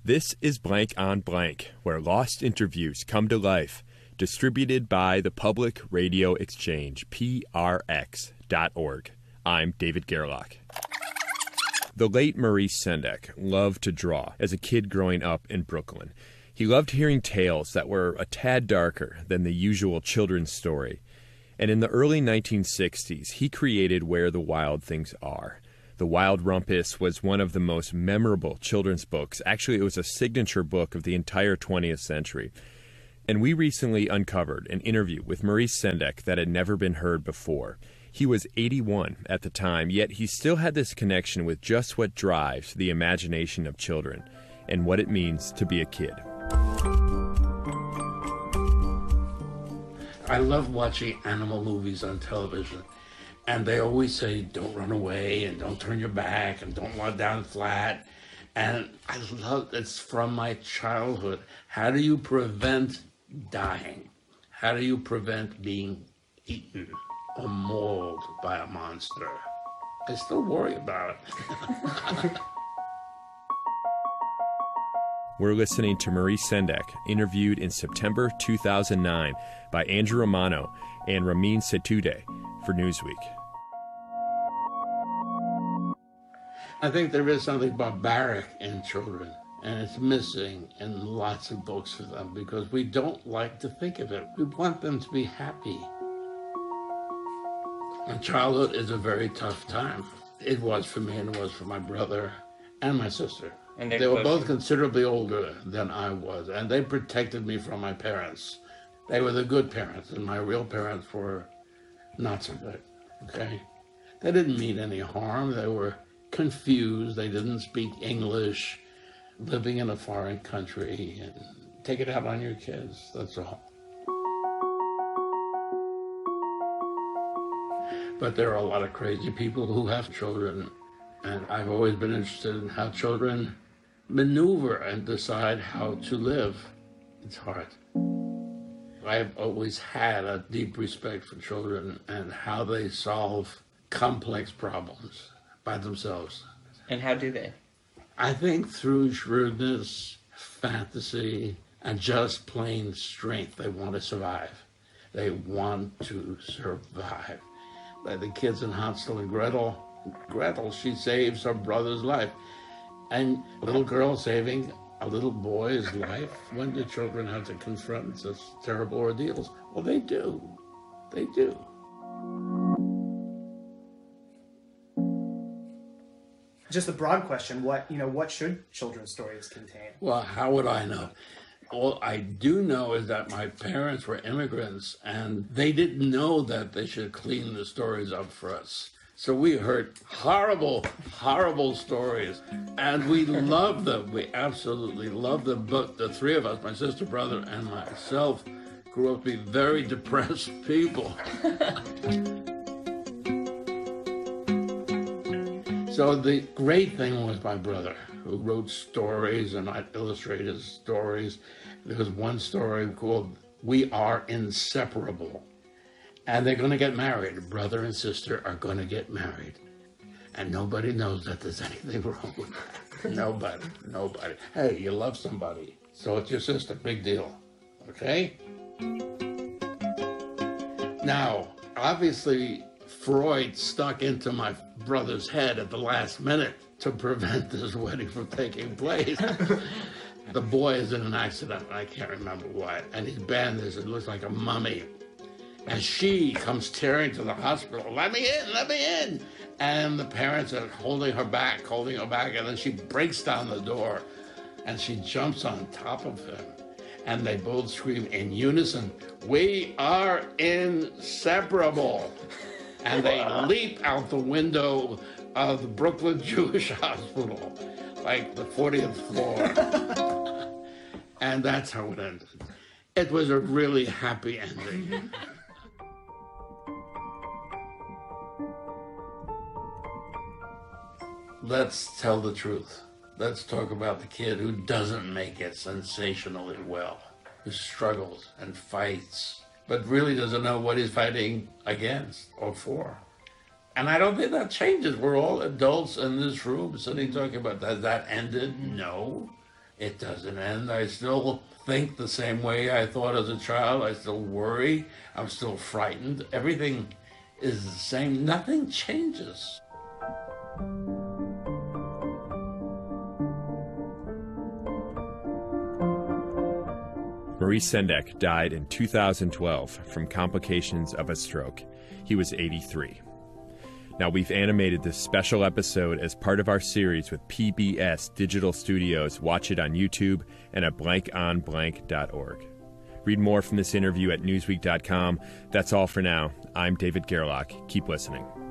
This is Blank on Blank, where lost interviews come to life, distributed by the Public Radio Exchange, prx.org. I'm David Gerlach. The late Maurice Sendak loved to draw as a kid growing up in Brooklyn. He loved hearing tales that were a tad darker than the usual children's story. And in the early 1960s, he created Where the Wild Things Are. The Wild Rumpus was one of the most memorable children's books. Actually, it was a signature book of the entire 20th century. And we recently uncovered an interview with Maurice Sendak that had never been heard before. He was 81 at the time, yet he still had this connection with just what drives the imagination of children and what it means to be a kid. I love watching animal movies on television. And they always say, don't run away and don't turn your back and don't lie down flat. And I love, it's from my childhood. How do you prevent dying? How do you prevent being eaten or mauled by a monster? I still worry about it. We're listening to Maurice Sendak, interviewed in September 2009 by Andrew Romano and Ramin Setudeh for Newsweek. I think there is something barbaric in children, and it's missing in lots of books for them because we don't like to think of it. We want them to be happy. And childhood is a very tough time. It was for me and it was for my brother and my sister. And they were both considerably older than I was, and they protected me from my parents. They were the good parents, and my real parents were not so good, okay? They didn't mean any harm. They were confused. They didn't speak English, living in a foreign country, and take it out on your kids, that's all. But there are a lot of crazy people who have children, and I've always been interested in how children maneuver and decide how to live. It's hard. I've always had a deep respect for children and how they solve complex problems by themselves. And how do they? I think through shrewdness, fantasy, and just plain strength. They want to survive. They want to survive. Like the kids in Hansel and Gretel. Gretel, she saves her brother's life. And a little girl saving a little boy's life. When do children have to confront such terrible ordeals? Well, they do. They do. Just a broad question, what should children's stories contain? Well, how would I know? All I do know is that my parents were immigrants, and they didn't know that they should clean the stories up for us. So we heard horrible, horrible stories, and we loved them. We absolutely loved them. But the three of us, my sister, brother, and myself, grew up to be very depressed people. So the great thing was my brother, who wrote stories, and I illustrated stories. There was one story called We Are Inseparable. And they're going to get married. Brother and sister are going to get married. And nobody knows that there's anything wrong with that. Nobody. Hey, you love somebody. So it's your sister. Big deal. Okay? Now, obviously, Freud stuck into my brother's head at the last minute to prevent this wedding from taking place. The boy is in an accident. I can't remember what. And he's bandaged. It looks like a mummy. And she comes tearing to the hospital, let me in. And the parents are holding her back, and then she breaks down the door, and she jumps on top of him, and they both scream in unison, we are inseparable. And they leap out the window of the Brooklyn Jewish Hospital, like the 40th floor. And that's how it ended. It was a really happy ending. Let's tell the truth. Let's talk about the kid who doesn't make it sensationally well, who struggles and fights, but really doesn't know what he's fighting against or for. And I don't think that changes. We're all adults in this room sitting talking about that. Has that ended? No. It doesn't end. I still think the same way I thought as a child. I still worry. I'm still frightened. Everything is the same. Nothing changes. Maurice Sendak died in 2012 from complications of a stroke. He was 83. Now, we've animated this special episode as part of our series with PBS Digital Studios. Watch it on YouTube and at blankonblank.org. Read more from this interview at newsweek.com. That's all for now. I'm David Gerlach. Keep listening.